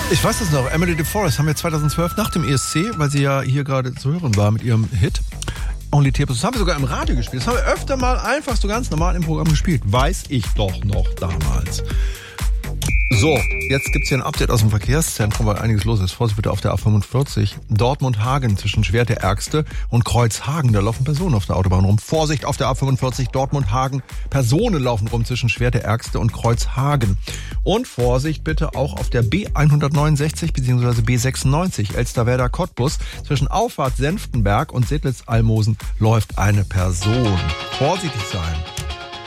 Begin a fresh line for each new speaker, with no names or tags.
Ich weiß das noch, Emily DeForest haben wir 2012 nach dem ESC, weil sie ja hier gerade zu hören war mit ihrem Hit Only Tears. Das haben wir sogar im Radio gespielt. Das haben wir öfter mal einfach so ganz normal im Programm gespielt. Weiß ich doch noch damals. So, jetzt gibt's hier ein Update aus dem Verkehrszentrum, weil einiges los ist. Vorsicht bitte auf der A45. Dortmund-Hagen zwischen Schwerte-Ärgste und Kreuzhagen. Da laufen Personen auf der Autobahn rum. Vorsicht auf der A45 Dortmund-Hagen. Personen laufen rum zwischen Schwerte-Ärgste und Kreuzhagen. Und Vorsicht bitte auch auf der B169 bzw. B96 Elsterwerda-Cottbus. Zwischen Auffahrt Senftenberg und Sedlitz-Almosen läuft eine Person. Vorsichtig sein.